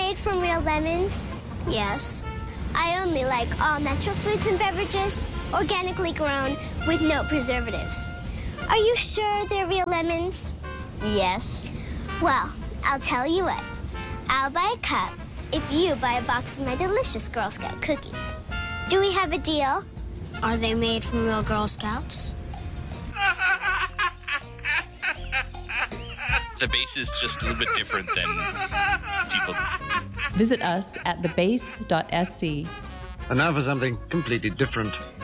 made from real lemons? Yes. I only like all natural foods and beverages, organically grown, with no preservatives. Are you sure they're real lemons? Yes. Well, I'll tell you what. I'll buy a cup if you buy a box of my delicious Girl Scout cookies. Do we have a deal? Are they made from real Girl Scouts? The base is just a little bit different than people. Visit us at thebase.sc. And now for something completely different.